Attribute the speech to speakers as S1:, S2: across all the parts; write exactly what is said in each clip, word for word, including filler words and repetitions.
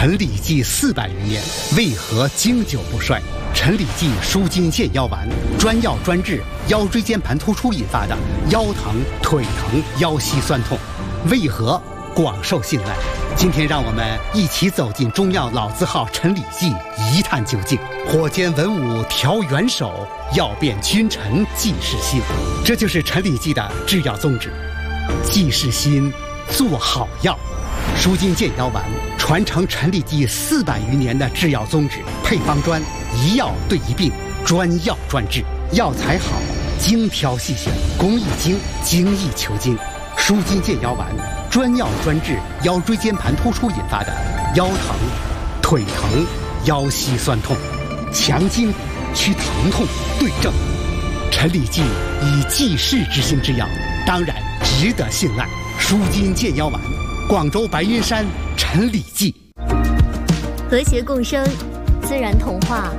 S1: 陈李济四百余年，为何经久不衰？陈李济舒筋健腰丸，专药专治腰椎间盘突出引发的腰疼、腿疼、腰膝酸痛，为何广受信赖？今天让我们一起走进中药老字号陈李济，一探究竟。火煎文武调元首，药变君臣济世心。这就是陈李济的制药宗旨：济世心，做好药。舒筋健腰丸传承陈李济四百余年的制药宗旨，配方专，一药对一病，专药专治，药材好，精挑细选，工艺精，精益求精。舒筋健腰丸专药专治腰椎间盘突出引发的腰疼、腿疼、腰膝酸痛，强筋骨，祛疼痛，对症。陈李济以济世之心之药，当然值得信赖。舒筋健腰丸，广州白云山陈李济。
S2: 和谐共生，自然童话。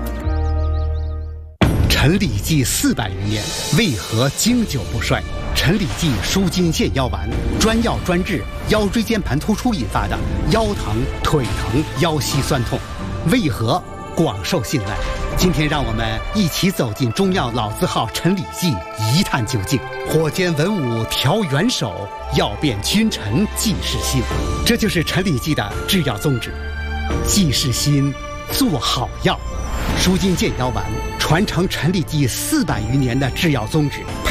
S1: 陈李济四百余年，为何经久不衰？陈李济舒筋健腰丸，专药专治腰椎间盘突出引发的腰疼、腿疼、腰膝酸痛，为何广受信赖？今天让我们一起走进中药老字号陈李济，一探究竟。火煎文武调元首，药变君臣济世心。这就是陈李济的制药宗旨：济世心，做好药。舒筋健腰丸传承陈李济四百余年的制药宗旨，配